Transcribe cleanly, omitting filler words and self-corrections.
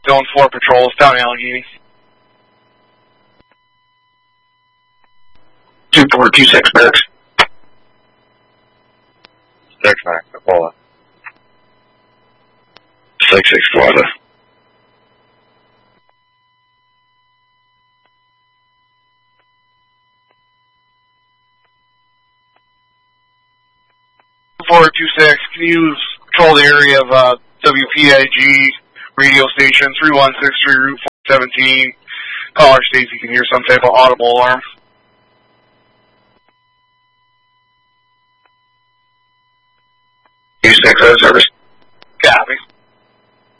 Zone 4 patrols down Allegheny. 2426 barracks. 6-9, Ebola. 6-6 Florida. Can you control the area of WPIG radio station 3163 Route 417? Caller states you can hear some type of audible alarm. U6 out of service.